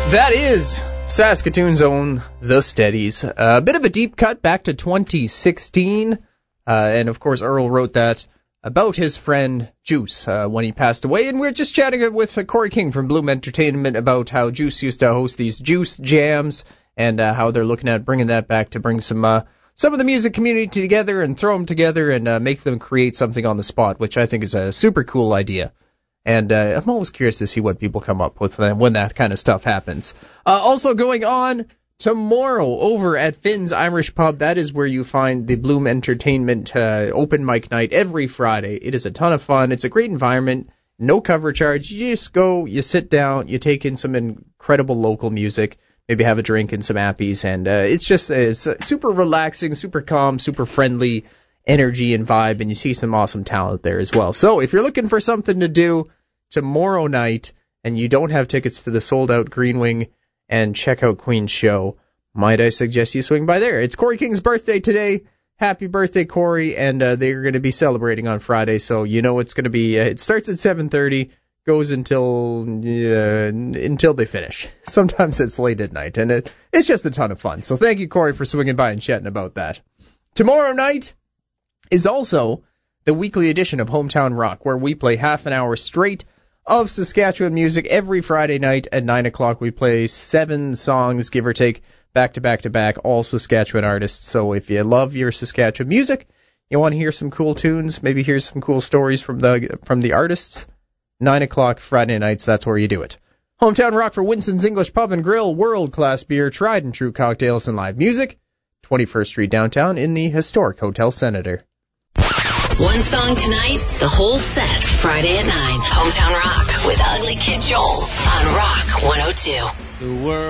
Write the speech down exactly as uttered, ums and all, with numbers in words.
That is Saskatoon's own The Steadies. A uh, bit of a deep cut back to twenty sixteen. Uh, and, of course, Earl wrote that about his friend Juice uh, when he passed away. And we we're just chatting with uh, Corey King from Bloom Entertainment about how Juice used to host these Juice Jams and uh, how they're looking at bringing that back to bring some uh, some of the music community together and throw them together and uh, make them create something on the spot, which I think is a super cool idea. And uh, I'm always curious to see what people come up with when that kind of stuff happens. Uh, also going on tomorrow over at Finn's Irish Pub, that is where you find the Bloom Entertainment uh, open mic night every Friday. It is a ton of fun. It's a great environment. No cover charge. You just go, you sit down, you take in some incredible local music, maybe have a drink and some appies, and uh, it's just it's super relaxing, super calm, super friendly energy and vibe, and you see some awesome talent there as well. So if you're looking for something to do tomorrow night and you don't have tickets to the sold-out Green Wing and check out Queen's show, might I suggest you swing by there. It's Corey King's birthday today. Happy birthday, Corey, and uh, they're going to be celebrating on Friday, so you know it's going to be, uh, it starts at seven thirty, goes until uh, until they finish. Sometimes it's late at night, and it, it's just a ton of fun. So thank you, Corey, for swinging by and chatting about that. Tomorrow night is also the weekly edition of Hometown Rock, where we play half an hour straight of Saskatchewan music every Friday night at nine o'clock. We play seven songs, give or take, back to back to back, all Saskatchewan artists. So if you love your Saskatchewan music, you want to hear some cool tunes, maybe hear some cool stories from the from the artists, nine o'clock Friday nights, that's where you do it. Hometown Rock for Winston's English Pub and Grill, world-class beer, tried and true cocktails and live music, twenty-first Street downtown in the historic Hotel Senator. One song tonight, the whole set Friday at nine. Hometown Rock with Ugly Kid Joel on Rock one oh two. The world